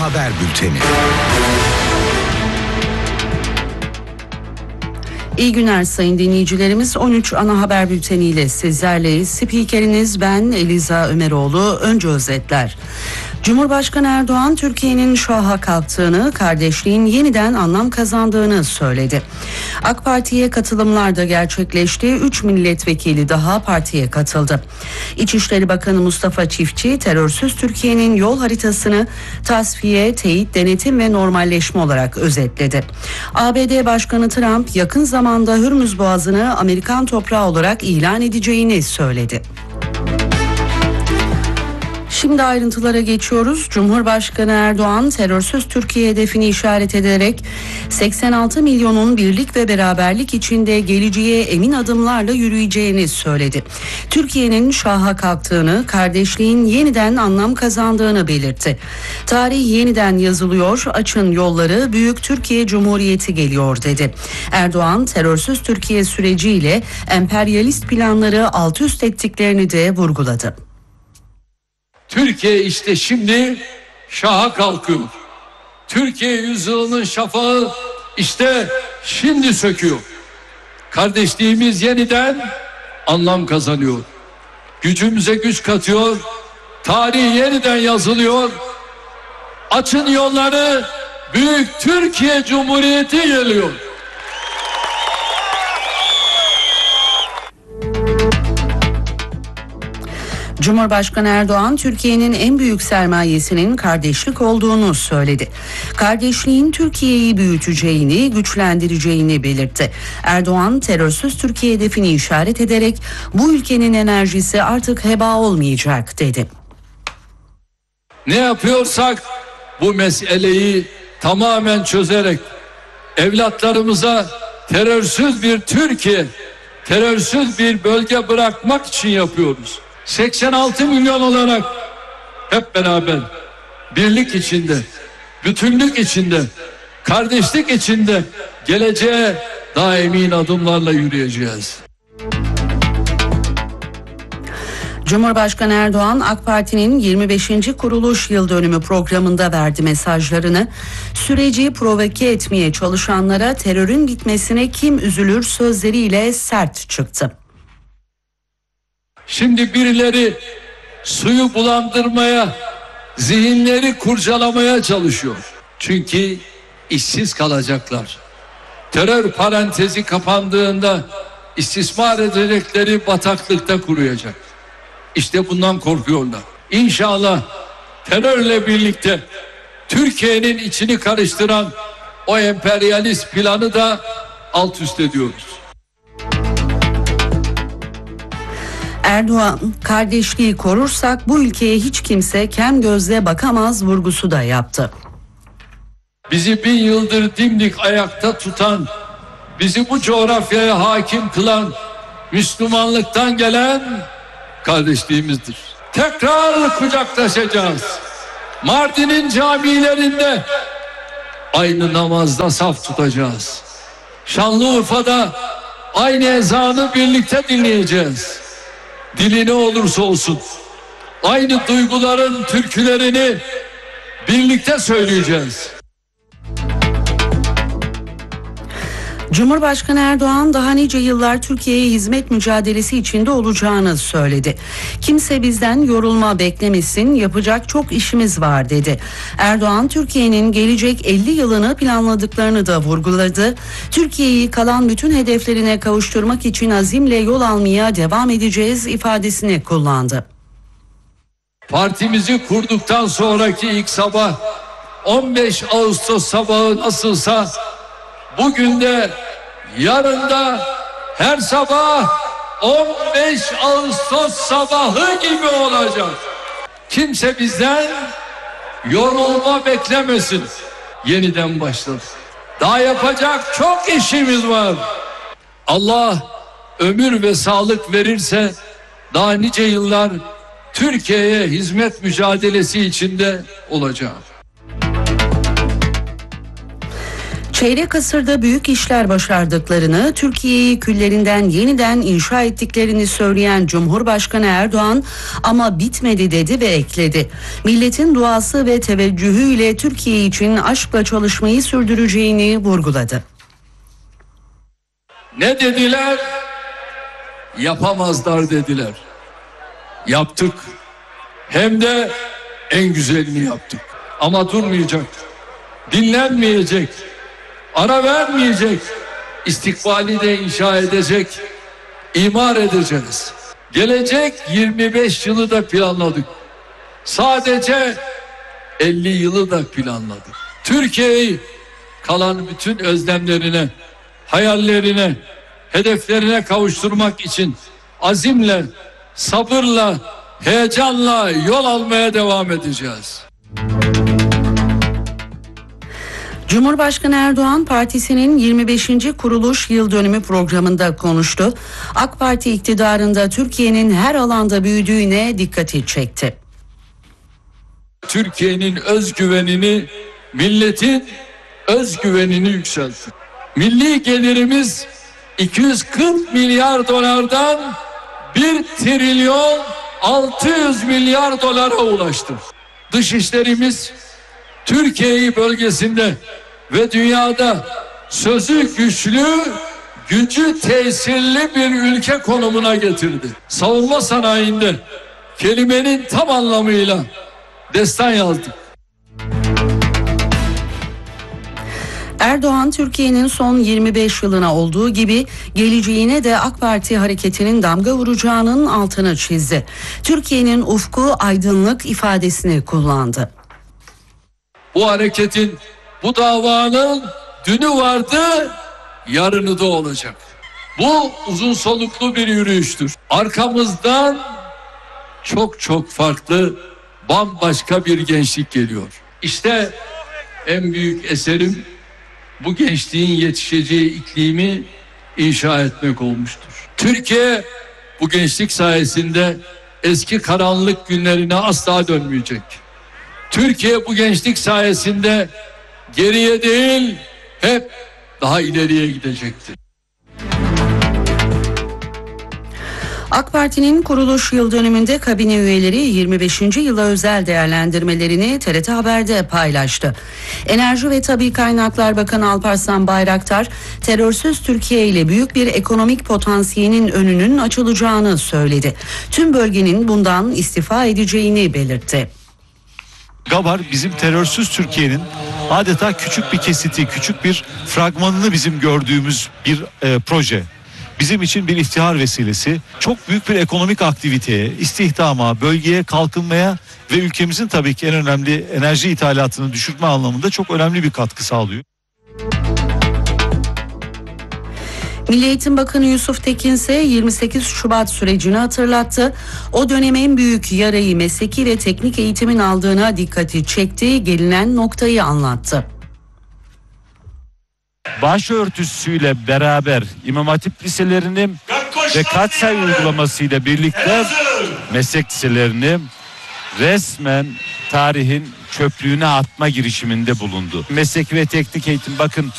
haber bülteni. İyi günler sayın dinleyicilerimiz. 13 ana haber bülteniyle sizlerleyiz. Spikeriniz ben Eliza Ömeroğlu. Önce özetler. Cumhurbaşkanı Erdoğan, Türkiye'nin şaha kalktığını, kardeşliğin yeniden anlam kazandığını söyledi. AK Parti'ye katılımlar da gerçekleşti. 3 milletvekili daha partiye katıldı. İçişleri Bakanı Mustafa Çiftçi, terörsüz Türkiye'nin yol haritasını tasfiye, teyit, denetim ve normalleşme olarak özetledi. ABD Başkanı Trump, yakın zamanda Hürmüz Boğazı'nı Amerikan toprağı olarak ilan edeceğini söyledi. Şimdi ayrıntılara geçiyoruz. Cumhurbaşkanı Erdoğan terörsüz Türkiye hedefini işaret ederek 86 milyonun birlik ve beraberlik içinde geleceğe emin adımlarla yürüyeceğini söyledi. Türkiye'nin şaha kalktığını, kardeşliğin yeniden anlam kazandığını belirtti. Tarih yeniden yazılıyor, açın yolları, büyük Türkiye Cumhuriyeti geliyor dedi. Erdoğan terörsüz Türkiye süreciyle emperyalist planları alt üst ettiklerini de vurguladı. Türkiye işte şimdi şaha kalkıyor. Türkiye yüzyılının şafağı işte şimdi söküyor. Kardeşliğimiz yeniden anlam kazanıyor. Gücümüze güç katıyor. Tarih yeniden yazılıyor. Açın yolları, büyük Türkiye Cumhuriyeti geliyor. Cumhurbaşkanı Erdoğan, Türkiye'nin en büyük sermayesinin kardeşlik olduğunu söyledi. Kardeşliğin Türkiye'yi büyüteceğini, güçlendireceğini belirtti. Erdoğan, terörsüz Türkiye hedefini işaret ederek bu ülkenin enerjisi artık heba olmayacak dedi. Ne yapıyorsak bu meseleyi tamamen çözerek evlatlarımıza terörsüz bir Türkiye, terörsüz bir bölge bırakmak için yapıyoruz. 86 milyon olarak hep beraber birlik içinde, bütünlük içinde, kardeşlik içinde geleceğe daha emin adımlarla yürüyeceğiz. Cumhurbaşkanı Erdoğan, AK Parti'nin 25. kuruluş yıl dönümü programında verdi mesajlarını. Süreci provoke etmeye çalışanlara terörün bitmesine kim üzülür sözleriyle sert çıktı. Şimdi birileri suyu bulandırmaya, zihinleri kurcalamaya çalışıyor. Çünkü işsiz kalacaklar. Terör parantezi kapandığında istismar edecekleri bataklıkta kuruyacak. İşte bundan korkuyorlar. İnşallah terörle birlikte Türkiye'nin içini karıştıran o emperyalist planı da alt üst ediyoruz. Erdoğan, kardeşliği korursak bu ülkeye hiç kimse kem gözle bakamaz vurgusu da yaptı. Bizi 1000 yıldır dimdik ayakta tutan, bizi bu coğrafyaya hakim kılan Müslümanlıktan gelen kardeşliğimizdir. Tekrar kucaklaşacağız. Mardin'in camilerinde aynı namazda saf tutacağız. Şanlıurfa'da aynı ezanı birlikte dinleyeceğiz. Dili ne olursa olsun aynı duyguların türkülerini birlikte söyleyeceğiz. Cumhurbaşkanı Erdoğan daha nice yıllar Türkiye'ye hizmet mücadelesi içinde olacağını söyledi. Kimse bizden yorulma beklemesin, yapacak çok işimiz var dedi. Erdoğan, Türkiye'nin gelecek 50 yılını planladıklarını da vurguladı. Türkiye'yi kalan bütün hedeflerine kavuşturmak için azimle yol almaya devam edeceğiz ifadesini kullandı. Partimizi kurduktan sonraki ilk sabah 15 Ağustos sabahı nasılsa bugün de yarın da her sabah 15 Ağustos sabahı gibi olacak. Kimse bizden yorulma beklemesin. Yeniden başladık. Daha yapacak çok işimiz var. Allah ömür ve sağlık verirse daha nice yıllar Türkiye'ye hizmet mücadelesi içinde olacağım. Çeyrek asırda büyük işler başardıklarını, Türkiye'yi küllerinden yeniden inşa ettiklerini söyleyen Cumhurbaşkanı Erdoğan ama bitmedi dedi ve ekledi. Milletin duası ve teveccühüyle Türkiye için aşkla çalışmayı sürdüreceğini vurguladı. Ne dediler? Yapamazlar dediler. Yaptık. Hem de en güzelini yaptık. Ama durmayacak. Dinlenmeyecek. Ara vermeyecek. İstikbali de inşa edecek. İmar edeceğiz. Gelecek 25 yılı da planladık. Sadece 50 yılı da planladık. Türkiye'yi kalan bütün özlemlerine, hayallerine, hedeflerine kavuşturmak için azimle, sabırla, heyecanla yol almaya devam edeceğiz. Cumhurbaşkanı Erdoğan partisinin 25. kuruluş yıl dönümü programında konuştu. AK Parti iktidarında Türkiye'nin her alanda büyüdüğüne dikkati çekti. Türkiye'nin özgüvenini, milletin özgüvenini yükseltti. Milli gelirimiz 240 milyar dolardan 1 trilyon 600 milyar dolara ulaştı. Dışişlerimiz Türkiye'yi bölgesinde ve dünyada sözü güçlü, gücü tesirli bir ülke konumuna getirdi. Savunma sanayinde kelimenin tam anlamıyla destan yazdık. Erdoğan, Türkiye'nin son 25 yılına olduğu gibi geleceğine de AK Parti hareketinin damga vuracağının altını çizdi. Türkiye'nin ufku aydınlık ifadesini kullandı. Bu hareketin, bu davanın dünü vardı, yarını da olacak. Bu uzun soluklu bir yürüyüştür. Arkamızdan çok farklı, bambaşka bir gençlik geliyor. İşte en büyük eserim bu gençliğin yetişeceği iklimi inşa etmek olmuştur. Türkiye bu gençlik sayesinde eski karanlık günlerine asla dönmeyecek. Türkiye bu gençlik sayesinde geriye değil, hep daha ileriye gidecektir. AK Parti'nin kuruluş yıl dönümünde kabine üyeleri 25. yıla özel değerlendirmelerini TRT Haber'de paylaştı. Enerji ve Tabii Kaynaklar Bakanı Alparslan Bayraktar, terörsüz Türkiye ile büyük bir ekonomik potansiyelin önünün açılacağını söyledi. Tüm bölgenin bundan istifa edeceğini belirtti. Gabar bizim terörsüz Türkiye'nin adeta küçük bir kesiti, küçük bir fragmanını bizim gördüğümüz bir proje. Bizim için bir iftihar vesilesi, çok büyük bir ekonomik aktiviteye, istihdama, bölgeye, kalkınmaya ve ülkemizin tabii ki en önemli enerji ithalatını düşürme anlamında çok önemli bir katkı sağlıyor. Milli Eğitim Bakanı Yusuf Tekin ise 28 Şubat sürecini hatırlattı. O dönem en büyük yarayı mesleki ve teknik eğitimin aldığına dikkati çekti, gelinen noktayı anlattı. Başörtüsüyle beraber İmam Hatip liselerini ve katsayı uygulamasıyla birlikte meslek liselerini resmen tarihin çöplüğüne atma girişiminde bulundu. Meslek ve teknik eğitim bakın